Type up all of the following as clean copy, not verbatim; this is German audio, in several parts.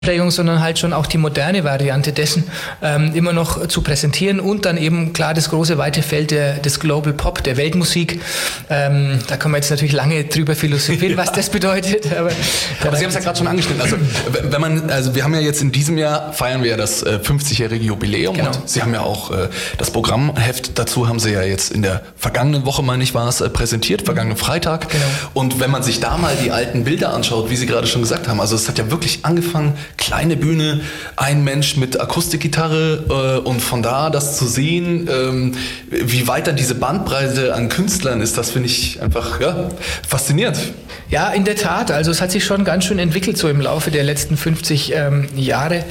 Prägung, sondern halt schon auch die moderne Variante dessen immer noch zu präsentieren und dann eben klar das große weite Feld des Global Pop, der Weltmusik. Da kann man jetzt natürlich lange drüber philosophieren, was das bedeutet. Aber Sie haben es ja gerade schon angeschnitten. Also wir haben ja jetzt in diesem Jahr feiern wir ja das 50-jährige Jubiläum, genau. Und Sie haben ja auch das Programmheft dazu haben Sie ja jetzt in der vergangenen Woche, meine ich, war es präsentiert, vergangenen Freitag. Genau. Und wenn man sich da mal die alten Bilder anschaut, wie Sie gerade schon gesagt haben, also es hat ja wirklich angefangen, kleine Bühne, ein Mensch mit Akustikgitarre und von da das zu sehen, wie weit dann diese Bandbreite an Künstlern ist, das finde ich einfach faszinierend. Ja, in der Tat. Also es hat sich schon ganz schön entwickelt so im Laufe der letzten 50 Jahre.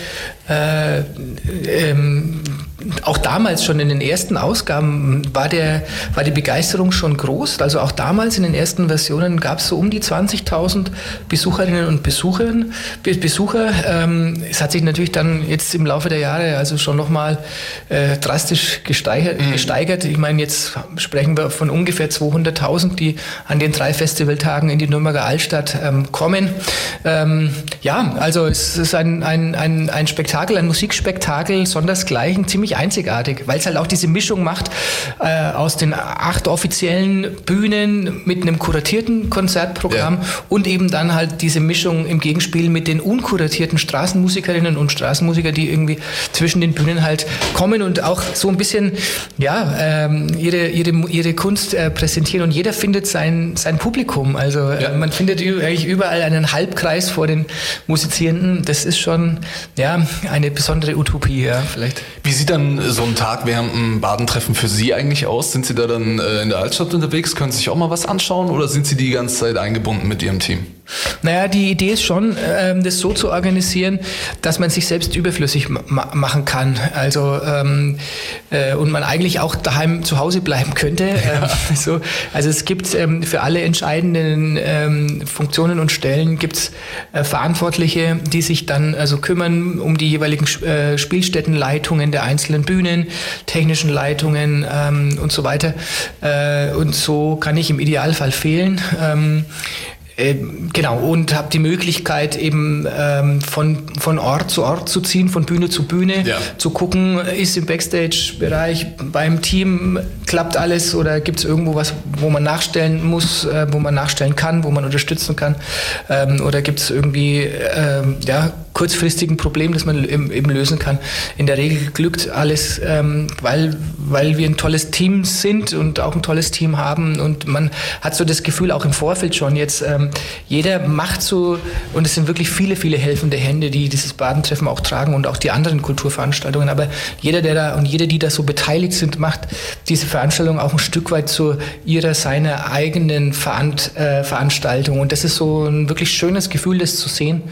Auch damals schon in den ersten Ausgaben war die Begeisterung schon groß. Also auch damals in den ersten Versionen gab es so um die 20.000 Besucherinnen und Besucher. Es hat sich natürlich dann jetzt im Laufe der Jahre also schon nochmal drastisch gesteigert. Ich meine, jetzt sprechen wir von ungefähr 200.000, die an den 3 Festivaltagen in die Nürnberger Altstadt kommen. Also es ist ein Spektakel, ein Musikspektakel, sondersgleichen, ziemlich einzigartig, weil es halt auch diese Mischung macht aus den 8 offiziellen Bühnen mit einem kuratierten Konzertprogramm und eben dann halt diese Mischung im Gegenspiel mit den unkuratierten Straßenmusikerinnen und Straßenmusiker, die irgendwie zwischen den Bühnen halt kommen und auch so ein bisschen ihre Kunst präsentieren und jeder findet sein Publikum. Also man findet eigentlich überall einen Halbkreis vor den Musizierenden. Das ist schon eine besondere Utopie, vielleicht. Wie sieht dann so ein Tag während einem Badentreffen für Sie eigentlich aus? Sind Sie da dann in der Altstadt unterwegs? Können Sie sich auch mal was anschauen oder sind Sie die ganze Zeit eingebunden mit Ihrem Team? Naja, die Idee ist schon, das so zu organisieren, dass man sich selbst überflüssig machen kann. Also und man eigentlich auch daheim zu Hause bleiben könnte. Also es gibt für alle entscheidenden Funktionen und Stellen gibt's Verantwortliche, die sich dann also kümmern um die jeweiligen Spielstättenleitungen der einzelnen Bühnen, technischen Leitungen und so weiter. Und so kann ich im Idealfall fehlen. Genau, und habe die Möglichkeit eben von Ort zu Ort zu ziehen, von Bühne zu Bühne, zu gucken, ist im Backstage-Bereich beim Team, klappt alles oder gibt es irgendwo was, wo man nachstellen muss, wo man nachstellen kann, wo man unterstützen kann oder gibt es irgendwie kurzfristigen Problem, das man eben lösen kann. In der Regel glückt alles, weil wir ein tolles Team sind und auch ein tolles Team haben und man hat so das Gefühl auch im Vorfeld schon jetzt, jeder macht so, und es sind wirklich viele, viele helfende Hände, die dieses Badentreffen auch tragen und auch die anderen Kulturveranstaltungen, aber jeder, der da und jede, die da so beteiligt sind, macht diese Veranstaltung auch ein Stück weit zu seiner eigenen Veranstaltung und das ist so ein wirklich schönes Gefühl, das zu sehen,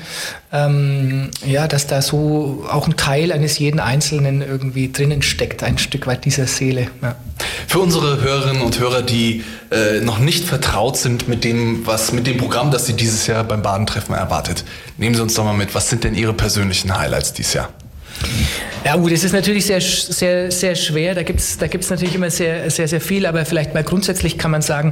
dass da so auch ein Teil eines jeden Einzelnen irgendwie drinnen steckt, ein Stück weit dieser Seele. Ja. Für unsere Hörerinnen und Hörer, die noch nicht vertraut sind mit dem Programm, das Sie dieses Jahr beim Badentreffen erwartet, nehmen Sie uns doch mal mit, was sind denn Ihre persönlichen Highlights dieses Jahr? Ja gut, es ist natürlich sehr, sehr, sehr schwer, da gibt's natürlich immer sehr, sehr, sehr viel, aber vielleicht mal grundsätzlich kann man sagen,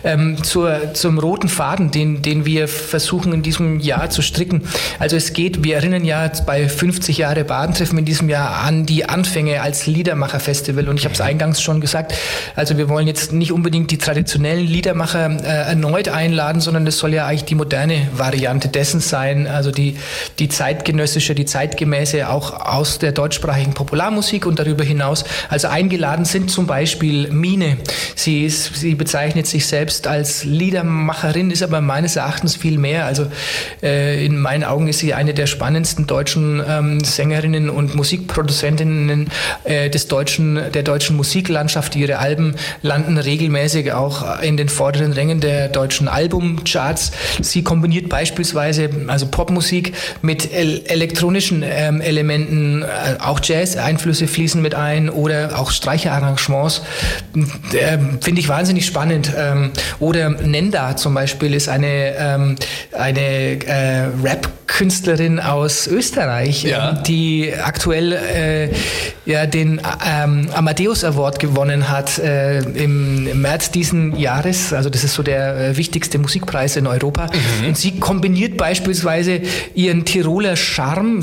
zum roten Faden, den wir versuchen in diesem Jahr zu stricken. Also wir erinnern ja bei 50 Jahre Badentreffen in diesem Jahr an die Anfänge als Liedermacher-Festival und ich habe es eingangs schon gesagt, also wir wollen jetzt nicht unbedingt die traditionellen Liedermacher erneut einladen, sondern das soll ja eigentlich die moderne Variante dessen sein, also die zeitgenössische, die zeitgemäße auch aus der deutschsprachigen Popularmusik und darüber hinaus. Also eingeladen sind zum Beispiel Mine. Sie bezeichnet sich selbst als Liedermacherin, ist aber meines Erachtens viel mehr. Also in meinen Augen ist sie eine der spannendsten deutschen Sängerinnen und Musikproduzentinnen der deutschen Musiklandschaft. Ihre Alben landen regelmäßig auch in den vorderen Rängen der deutschen Albumcharts. Sie kombiniert beispielsweise also Popmusik mit elektronischen Elementen, auch Jazz-Einflüsse fließen mit ein oder auch Streicherarrangements. Finde ich wahnsinnig spannend. Oder Nenda zum Beispiel ist eine Rap-Künstlerin aus Österreich, die aktuell den Amadeus Award gewonnen hat im März diesen Jahres. Also das ist so der wichtigste Musikpreis in Europa. Und sie kombiniert beispielsweise ihren Tiroler Charme